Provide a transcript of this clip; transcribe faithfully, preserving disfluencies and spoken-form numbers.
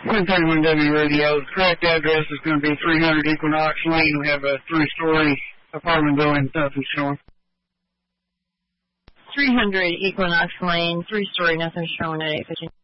one thirty-one W Radio. The correct address is going to be three hundred Equinox Lane. We have a three-story apartment building, nothing showing. three hundred Equinox Lane, three-story, nothing showing at eight fifty.